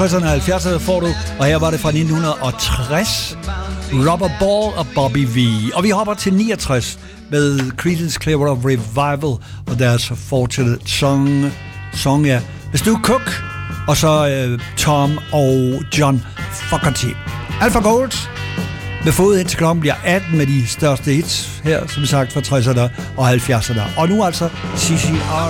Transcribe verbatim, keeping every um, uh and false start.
tresserne og halvfjerdserne får du, og her var det fra nitten tres, Rubber Ball og Bobby V. Og vi hopper til niogtres med Creedence Clearwater Revival og deres Fortunate Song, song ja. Hvis du er Cook, og så øh, Tom og John Fogerty. Alpha Gold med fod ind til klokken bliver atten med de største hits her, som sagt fra tresserne og halvfjerdserne. Og nu altså C C R.